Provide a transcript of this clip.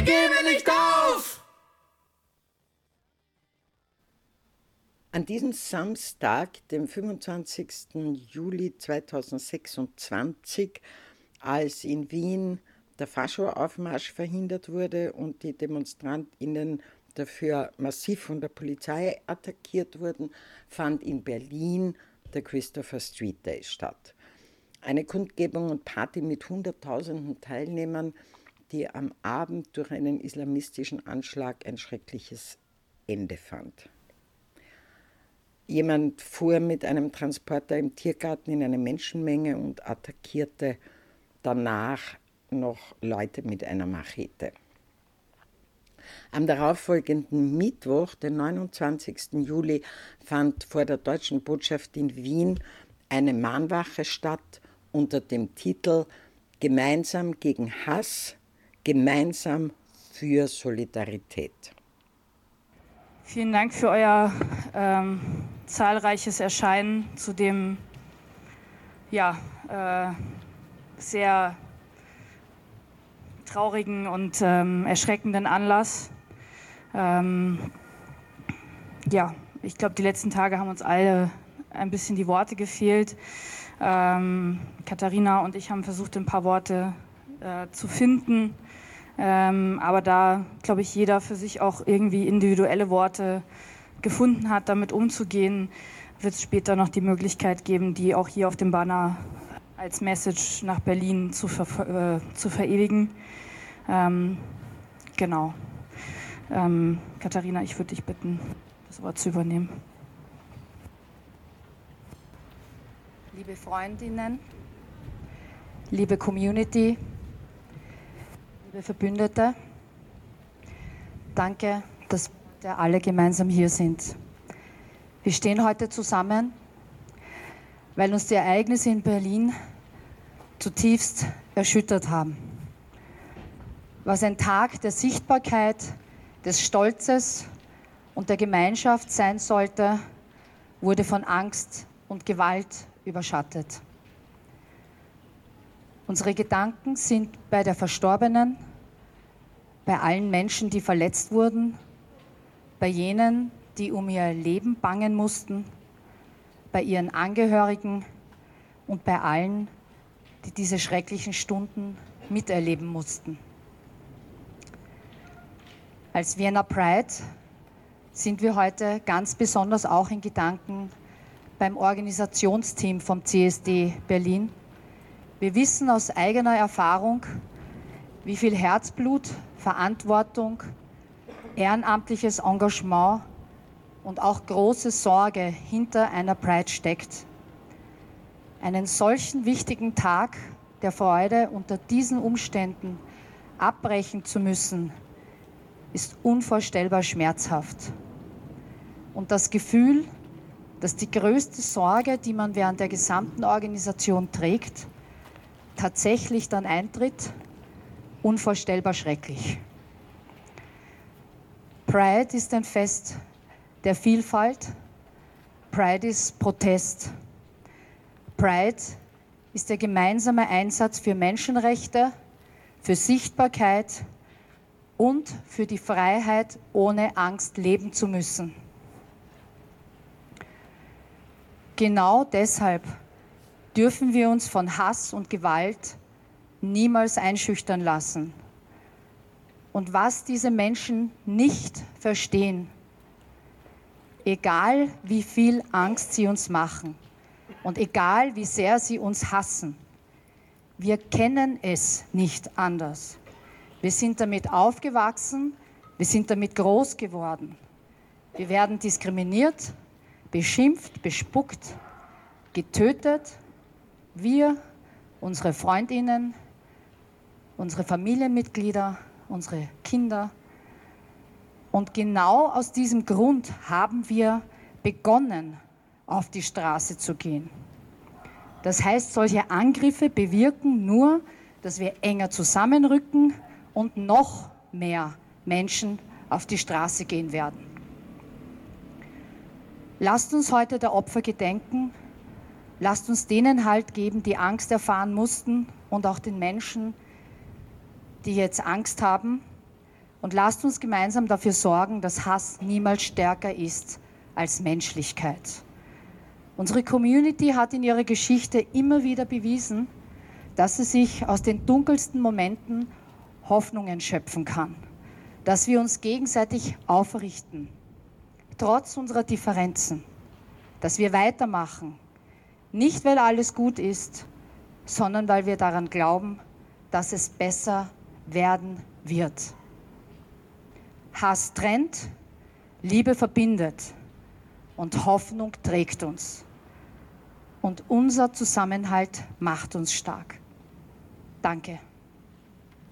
gebe nicht auf! An diesem Samstag, dem 25. Juli 2026, als in Wien der Fascho-Aufmarsch verhindert wurde und die DemonstrantInnen dafür massiv von der Polizei attackiert wurden, fand in Berlin der Christopher Street Day statt. Eine Kundgebung und Party mit Hunderttausenden Teilnehmern, die am Abend durch einen islamistischen Anschlag ein schreckliches Ende fand. Jemand fuhr mit einem Transporter im Tiergarten in eine Menschenmenge und attackierte danach noch Leute mit einer Machete. Am darauffolgenden Mittwoch, den 29. Juli, fand vor der Deutschen Botschaft in Wien eine Mahnwache statt unter dem Titel »Gemeinsam gegen Hass, gemeinsam für Solidarität«. Vielen Dank für euer zahlreiches Erscheinen zu dem sehr traurigen und erschreckenden Anlass. Ich glaube, die letzten Tage haben uns alle ein bisschen die Worte gefehlt. Katharina und ich haben versucht, ein paar Worte zu finden. Aber da, glaube ich, jeder für sich auch irgendwie individuelle Worte gefunden hat, damit umzugehen, wird es später noch die Möglichkeit geben, die auch hier auf dem Banner als Message nach Berlin zu verewigen. Genau. Katharina, ich würde dich bitten, das Wort zu übernehmen. Liebe Freundinnen, liebe Community, liebe Verbündete, danke, dass wir alle gemeinsam hier sind. Wir stehen heute zusammen, weil uns die Ereignisse in Berlin zutiefst erschüttert haben. Was ein Tag der Sichtbarkeit, des Stolzes und der Gemeinschaft sein sollte, wurde von Angst und Gewalt überschattet. Unsere Gedanken sind bei der Verstorbenen, bei allen Menschen, die verletzt wurden, bei jenen, die um ihr Leben bangen mussten, bei ihren Angehörigen und bei allen, die diese schrecklichen Stunden miterleben mussten. Als Vienna Pride sind wir heute ganz besonders auch in Gedanken beim Organisationsteam vom CSD Berlin. Wir wissen aus eigener Erfahrung, wie viel Herzblut, Verantwortung, ehrenamtliches Engagement und auch große Sorge hinter einer Pride steckt. Einen solchen wichtigen Tag der Freude unter diesen Umständen abbrechen zu müssen, ist unvorstellbar schmerzhaft. Und das Gefühl, dass die größte Sorge, die man während der gesamten Organisation trägt, tatsächlich dann eintritt, unvorstellbar schrecklich. Pride ist ein Fest der Vielfalt. Pride ist Protest. Pride ist der gemeinsame Einsatz für Menschenrechte, für Sichtbarkeit und für die Freiheit, ohne Angst leben zu müssen. Genau deshalb dürfen wir uns von Hass und Gewalt niemals einschüchtern lassen. Und was diese Menschen nicht verstehen, egal wie viel Angst sie uns machen und egal wie sehr sie uns hassen, wir kennen es nicht anders. Wir sind damit aufgewachsen, wir sind damit groß geworden. Wir werden diskriminiert, beschimpft, bespuckt, getötet. Wir, unsere Freundinnen, unsere Familienmitglieder, unsere Kinder. Und genau aus diesem Grund haben wir begonnen, auf die Straße zu gehen. Das heißt, solche Angriffe bewirken nur, dass wir enger zusammenrücken und noch mehr Menschen auf die Straße gehen werden. Lasst uns heute der Opfer gedenken. Lasst uns denen Halt geben, die Angst erfahren mussten und auch den Menschen, die jetzt Angst haben. Und lasst uns gemeinsam dafür sorgen, dass Hass niemals stärker ist als Menschlichkeit. Unsere Community hat in ihrer Geschichte immer wieder bewiesen, dass sie sich aus den dunkelsten Momenten Hoffnungen schöpfen kann, dass wir uns gegenseitig aufrichten, trotz unserer Differenzen, dass wir weitermachen, nicht weil alles gut ist, sondern weil wir daran glauben, dass es besser werden wird. Hass trennt, Liebe verbindet und Hoffnung trägt uns. Und unser Zusammenhalt macht uns stark. Danke.